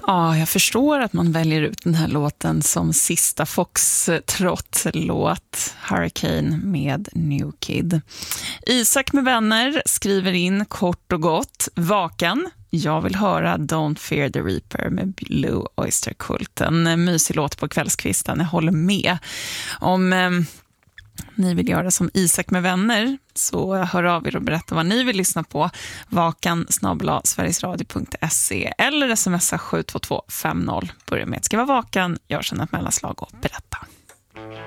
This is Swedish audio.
Ja, jag förstår att man väljer ut den här låten som sista Foxtrot-låt, Hurricane med New Kid. Isak med vänner skriver in kort och gott: Vakan, jag vill höra Don't Fear the Reaper med Blue Oyster Cult. En mysig låt på kvällskvisten, jag håller med. Om ni vill göra som Isak med vänner, så hör av er och berätta vad ni vill lyssna på. vakan@sverigesradio.se eller smsa 72250. Börja med att skriva Vakan, gör sedan ett mellanslag och berätta.